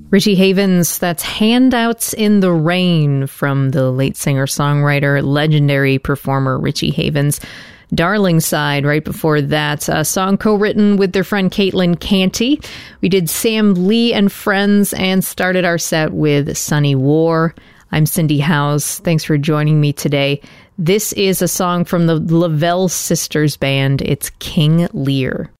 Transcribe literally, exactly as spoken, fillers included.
Richie Havens, that's Handouts in the Rain from the late singer-songwriter, legendary performer Richie Havens. Darling Side right before that, a song co-written with their friend Caitlin Canty. We did Sam Lee and Friends and started our set with Sunny War. I'm Cindy Howes. Thanks for joining me today. This is a song from the Lavelle Sisters Band. It's King Lear.